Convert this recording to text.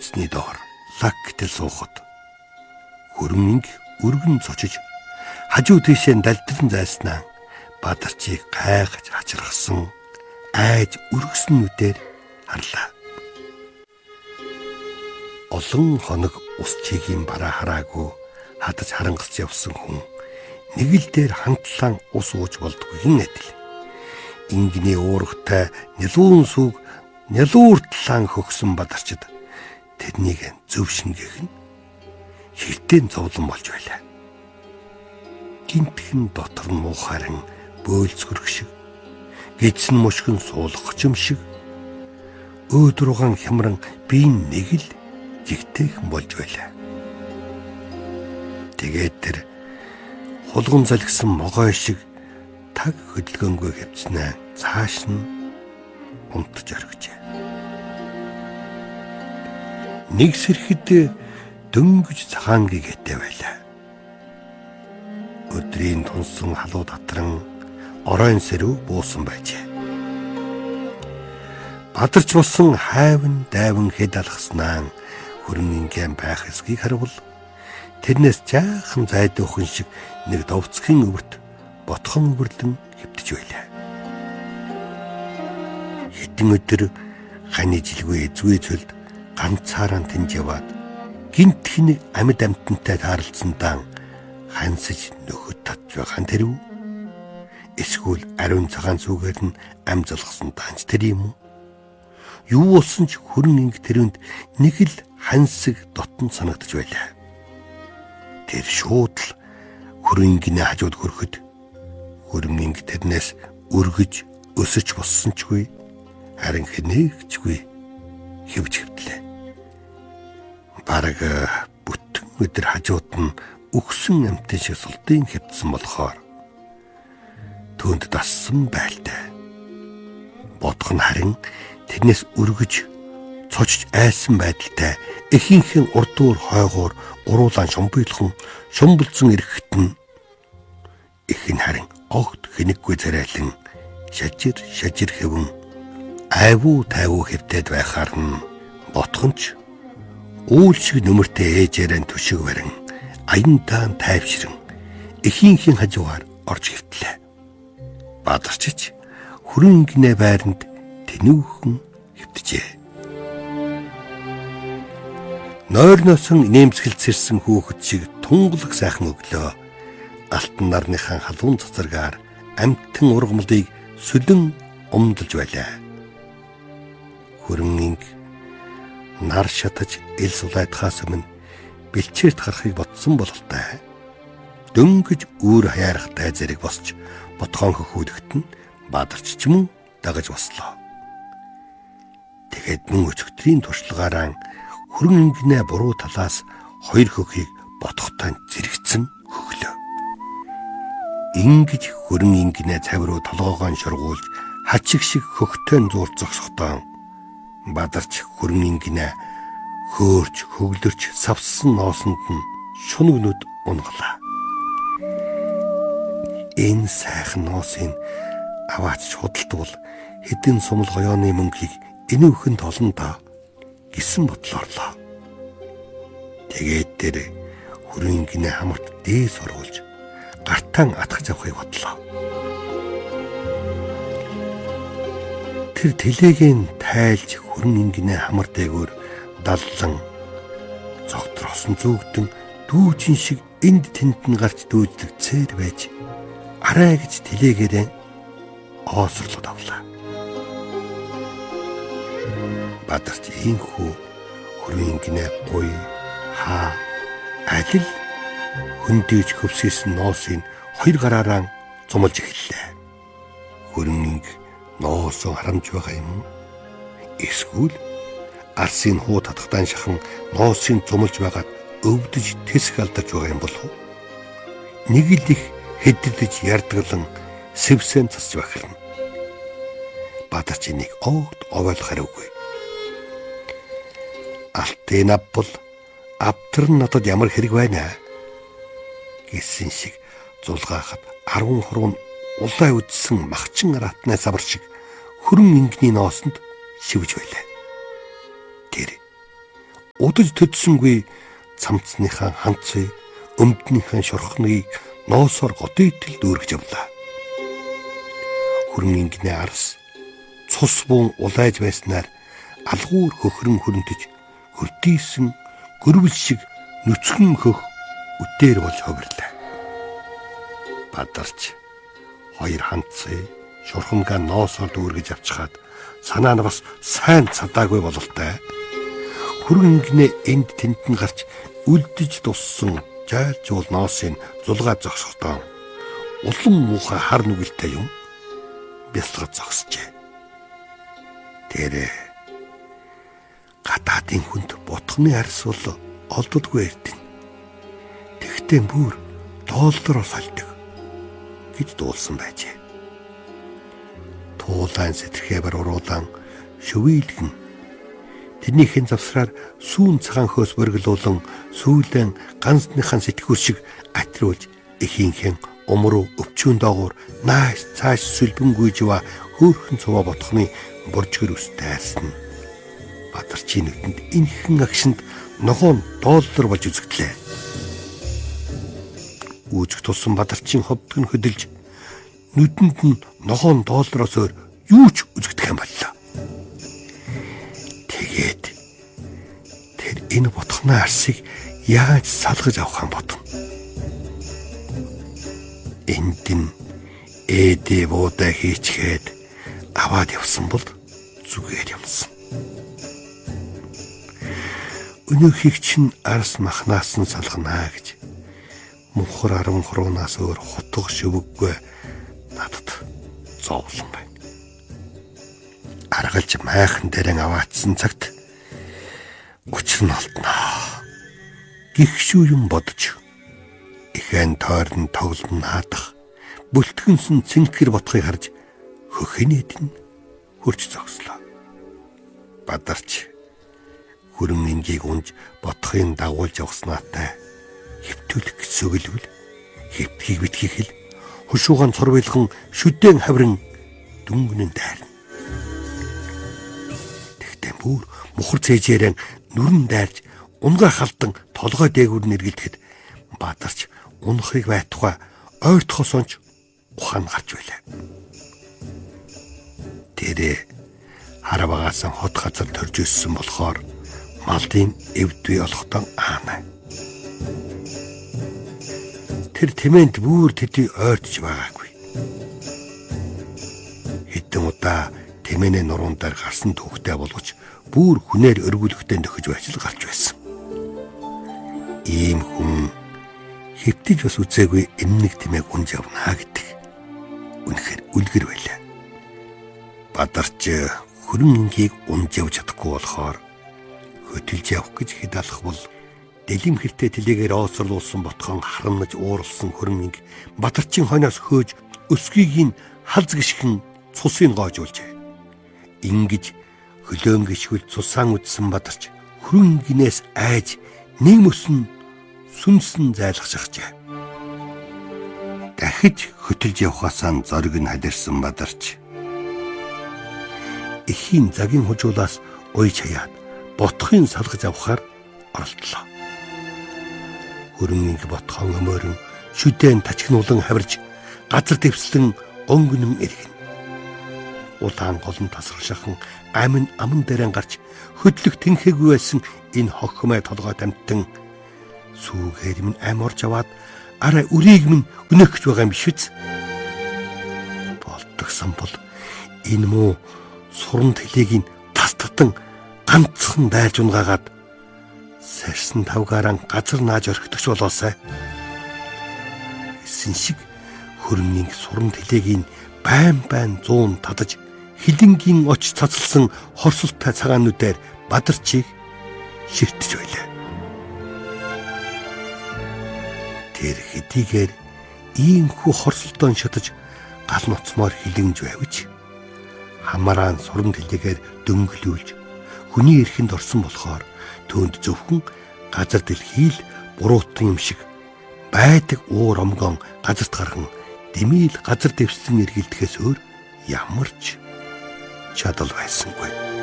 эзний доор лаг гэтэл суухад хөрөнгө өргөн цочиж хажуу тийшээ далдлан зайснаа Бадарчийг гайхаж хачирхсан айж өргөснүүдээр харлаа. Олон хоног ус чигийн бараа хараагүй хадаж харангасч явсан хүн нэг л дээр хандлан ус ууж болдгүйн адил. Ингэний уургатай нялуун сүг нялууртлан хөгсөн Бадарчид тэрнийг зөв шингээх нь хэртэн зовлон болж байлаа. Гинтхэн дотор нь муухайран бөөлцгөрөх шиг, гидсэн мушгин суулгахчим шиг, өөдруугаан хямран биеийн нэг л жигтэйхэн болж байлаа. Тэгээд тэр хулган залгсан могой шиг таг хөдөлгөөнгүй хэвцнээ цааш нь унтж оргижээ. Нэг сэрхэд дөнгөж цагаангийн гэтэй байлаа. Өдрийн тунсан халуу татран оройн сэрүү буусан байжээ. Бадарч болсон хайван дайван хэд алгаснаа хөрөнгөнгийн байх эсгийг харвал тэрнээс жаахан зайдуухан шиг нэг довцгийн өвөрт ботхон өвөрлөн хэвтэж байлаа. Хэдэн өдөр ханы жилгүй зүй цөлд ганцаараа тэнд яваад гинтхэн амьд амтантай тааралцсандаа хансаж нөхөд татж байгаа тэр үү? Эсвэл ариун цагаан зүгээр нь ам залгасан таанч тэр юм уу? Юу болсон ч хөрөнгө тэрүнд нэг л хансаг дотн санагдаж байлаа. Тэр шууд л хөрөнгөний хажууд хөрөхөд хөрөнгө тэрнээс өргөж өсөж боссончгүй харин хэнэгчгүй хэвж хэвдлээ. Бараг бүтэн өдөр хажууд нь өгсөн амтэн шиг сулдын хэвдсэн болохоор түүнд дассан байлтай. Бодох нь харин тэрнээс өргөж цочж айсан байдалтай эхийнхэн урдуур хойгоор уруулаан шумбийлхан шумбалцсан ирэхэд нь их нь харин огт хэнэггүй царайлан шажир хэвэн айвуу тайвуу хэвтээд байхаар нь ботхонч үйл шиг нөмөртэй ээжээрэн түшиг барин аян тайвширан эхийнхэн хажуугаар орж хэвтлээ. Бадарчич хөрөнгөнөө байранд тэнүүхэн хэвтжээ. Нойрносон нэмсгэлцэрсэн хүүхэд шиг тунгалаг сайхан өглөө алтан нарныхан халуун цацаргаар амтэн ургамлыг сүлэн умдалж байлаа. Хөрөнгөний нар шатаж ил сулайдахаас өмнө бэлчээрт гарахыг бодсон бололтой. Дөнгөж өөр хаяарахтай зэрэг босч ботхон хөхүүлэгт нь Бадарч ч мөн дагаж бослоо. Тэгэхэд мөн өчигдрийн туршлагаараа хөрөнгөнөө буруу талаас хоёр хөхийг ботхотой зэрэгцэн хөглөө. Ингэж хөрөнгөнөө цав руу толгоогоо шургуулж хачиг шиг хөхтön зурцсохдоо Бадарч хөрөнгөнөө хөөрч хөглөрч савсан ноосонд нь шунагнууд унгалаа. Энэ сайхан ноосыг аваач худалдвал хэдэн сумал гоёоны мөнгийг энүүхэн толон та гэсэн бодлоорлоо. Тэгээд тэр хөрөнгөнөө хамарт дээс оруулж гартаан атгаж авахыг бодлоо. Тэр тэлэгийн тайлж хөрөнгөнөө хамар дээгүүр даллан цогтросон зүгдэн дүүжин шиг энд тэнд нь гарч дүүждэг цээр байж арай гэж тэлээгээрээ оосрлууд авлаа. Бадарч ийхүү хөрөнгөнөө буй хаа алил хөндийж хөвсгийсэн ноосыг хоёр гараараа зумалж эхэллээ. Хөрөнгө ноосоо харамж байгаа юм. Эсвэл арсын хуу татахтан шахан ноосыг зумалж байгаад өвдөж тэсг алдарч байгаа юм болов уу? Нэг л их хэддэж ярдгалан сэвсэн цасч бахарна. Бадарч энийг огт овойлох хариугүй. Алтын ав бол автар нь надад ямар хэрэг байна гэсэн шиг зулгаахад 10 хуруу улай үдсэн махчин ратны савар шиг хөрөн ингэний ноосонд шивж байлаа. Тэр удаж төдсөнгүй цамцныхаа ханцыг өмднийхэн шорхныг ноосоор годын итэл дүүргэж явлаа. Хүрэн ингэнэ арс цус буун улайж байснаар алгуур хөхрөн хөрөнтөж хөрдийсэн гөрвөл шиг нүцгэн хөх үтээр болж ховрлаа. Бадарч хоёр ханцыг шорхонгаа ноосоор дүүргэж авчихад санаа нь бас сайн цадаагүй бололтой. Хүрэн ингэнэ энд тэнд нь гарч үлдэж туссан жаалжуул ноосыг зулгаа зогсохдоо улам муухай хар нүгэлтэй юм бясалгаж зогсжээ. Тэр гадаадын хүнд ботхны арс бол олддоггүй эрдэнэ. Тэгтээ бүр доолдороо сольдог гэж дуулсан байжээ. Туулайн сэтэрхээбэр уруулан шөвийлгэн тэрнийхэн завсраар сүүн цагаан хөөс бөргөлүүлэн сүүлэн ганцныхан сэтгүүр шиг атриулж эхийнхэн умруу өвчүүн доогуур нааш цааш сүлбэнгүй жива хөөрхөн цуваа ботхны боржгөр үстэй арсна. Бадарчийн нүдэнд энхэн агшинд ногоон доолдор болж үзэгдлээ. Үүжих тулсан бадарчийн ховдог нь хөдөлж нүдэнд нь ногоон доолдороос өөр юу ч үзэгдэх юм боллоо. Тэгээд тэр энэ ботхны арсыг яаж салгаж авах юм бодов. Энд нь эдээ буудаа хийчгээд аваад явсан бол зүгээр юмсан. Өнөөхийг чинь арс махнаас нь салганаа гэж мөнхөр 13-наас өөр хутга шивэггүй надад зовлон байна. Аргалж майхан дээрэн аваатсан цагт учир нь олдноо. Гихшүү юм бодож ихэн тойрон тоглон наадах бүлтгэнсэн цэнхэр ботхыг харж хөхөнэд нь хурж зогслоо. Бадарч хүрэн ингийг унж ботхыг дагуулж явснаатай хөвтүүлэх сөглөвл хөвтгийг битгий хэл хушуугаан цорвилган шүдэн хаврын дүнгэнэн дайрна. Тэгтээ бүр мухар цээжээрэн нүрэн дайрж унгаа халдан толгой дээгүүр нь эргэлдэхэд Бадарч унахыг байтугай ойртохоос онч ухаан гарч байлаа. Тэрэ хараваагаас хот газар төрж өссөн болохоор малдын эвдвэ олохдоо аана. Тэр тэмээнд бүр тэдий ойртож байгаагүй. Хэдэн удаа тэмээнэ нуруунд дээр гарсан түүхтэй болгож бүр хүнээр өргүүлэхтэй нөхөж байж л гарч байсан. Ийм хүн хэвтэж бас үзээгүй эмнэг тэмээг унж явнаа гэдэг үнэхээр үлгэр байлаа. Бадарч хөрөн ингийг унж явж чадахгүй болохоор хөдөлж явах гэж хэд алах бол дэлгэм хэртэй тэлээгээр ооцорлуулсан ботхон харамнаж ууралсан хөрөн инг Бадарчийн хойноос хөөж өсгийг нь халз гიშгэн цусыг гоожуулжээ. Ингэж хөлөөн гიშгүүл цусаан үдсэн Бадарч хөрөн ингнээс айж нэг мөсөн сүнсэн зайлах шахжээ. Дахиж хөтөлж явхаасаа зориг нь халирсан Бадарч эхийн загийн хужуулаас уйж хаяад ботхын салгаж авахаар оролдлоо. Хөрөн инг ботхон өмөрөн шүдэн тачгнуулан хавирж газар дэвслэн онгонон эргэн. Улаан голн тасрагшахан амин аман дээрэн гарч хөдлөх тэнхээгүй байсан энэ хогхмай толгой тамтан сүүгээр минь ам орж аваад арай үрийг минь өнөх гэж байгаа юм биш үз. Болдгсон бол энэ муу суран тэлийг тас татан ганцхан дайлж унгаагаад сарсан тавгаараа газар нааж орхидогч болоосай. Эсэн шиг хөрөнгийн суран тэлийг байн 100 татаж хилэнгийн оч цацалсан хорсолтой цагаануудаар Бадарчийг ширтэж байлаа. Тэр хэдийгээр иймхүү хорсолтон шатаж гал ноцмоор хилэнж байвч хамараан суран тэлээгээр дөнгөлүүлж хүний эрхэнд орсон болохоор түүнд зөвхөн газар дэлхийл буруутан юм шиг байдаг уур омгон газарт гархан дэмийл газар дэвсэн эргэлдэхээс өөр ямар ч чадал байсангүй.